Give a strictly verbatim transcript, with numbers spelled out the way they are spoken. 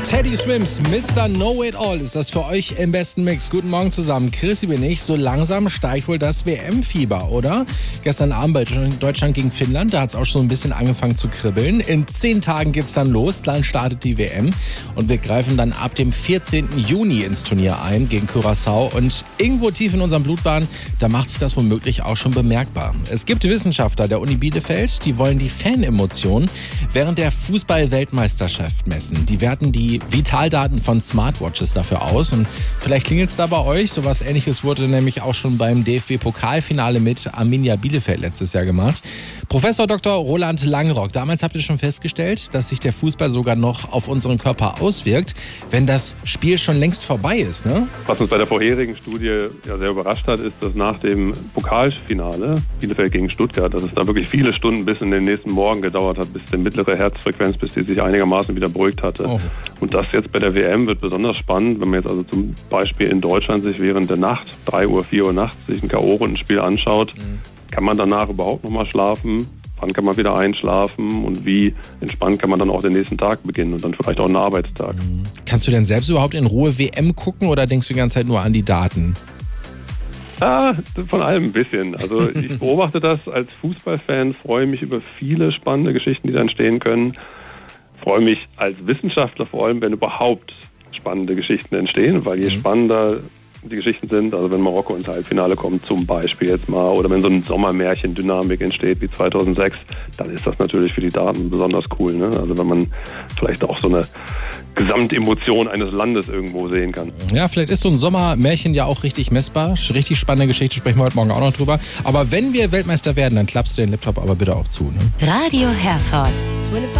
Teddy Swims, Mister Know-It-All ist das für euch im besten Mix. Guten Morgen zusammen. Chrissy bin ich. So langsam steigt wohl das W M-Fieber, oder? Gestern Abend bei Deutschland gegen Finnland, da hat es auch schon ein bisschen angefangen zu kribbeln. In zehn Tagen geht's dann los, dann startet die W M. Und wir greifen dann ab dem vierzehnten Juni ins Turnier ein gegen Curaçao. Und irgendwo tief in unserem Blutbahn, da macht sich das womöglich auch schon bemerkbar. Es gibt Wissenschaftler der Uni Bielefeld, die wollen die Fanemotionen während der Fußball-Weltmeisterschaft messen. Die werten die Vitaldaten von Smartwatches dafür aus. Und vielleicht klingelt es da bei euch. Sowas Ähnliches wurde nämlich auch schon beim D F B-Pokalfinale mit Arminia Bielefeld letztes Jahr gemacht. Professor Doktor Roland Langrock, damals habt ihr schon festgestellt, dass sich der Fußball sogar noch auf unseren Körper auswirkt, wenn das Spiel schon längst vorbei ist, ne? Was uns bei der vorherigen Studie ja sehr überrascht hat, ist, dass nach dem Pokalfinale Bielefeld gegen Stuttgart, dass es da wirklich viele Stunden bis in den nächsten Morgen gedauert hat, bis die mittlere Herzfrequenz, bis die sich einigermaßen wieder beruhigt hatte. Oh. Und das jetzt bei der W M wird besonders spannend, wenn man jetzt also zum Beispiel in Deutschland sich während der Nacht, drei Uhr, vier Uhr nachts, sich ein K O-Rundenspiel anschaut. Mhm. Kann man danach überhaupt noch mal schlafen? Wann kann man wieder einschlafen? Und wie entspannt kann man dann auch den nächsten Tag beginnen und dann vielleicht auch einen Arbeitstag? Mhm. Kannst du denn selbst überhaupt in Ruhe W M gucken oder denkst du die ganze Zeit nur an die Daten? Ah, von allem ein bisschen. Also ich beobachte das als Fußballfan, freue mich über viele spannende Geschichten, die da entstehen können. Freue mich als Wissenschaftler vor allem, wenn überhaupt spannende Geschichten entstehen, weil je mhm. spannender die Geschichten sind, also wenn Marokko ins Halbfinale kommt zum Beispiel jetzt mal, oder wenn so ein Sommermärchen-Dynamik entsteht wie zweitausendsechs, dann ist das natürlich für die Daten besonders cool, ne? Also wenn man vielleicht auch so eine Gesamtemotion eines Landes irgendwo sehen kann. Ja, vielleicht ist so ein Sommermärchen ja auch richtig messbar. Richtig spannende Geschichte, sprechen wir heute Morgen auch noch drüber. Aber wenn wir Weltmeister werden, dann klappst du den Laptop aber bitte auch zu, ne? Radio Herford.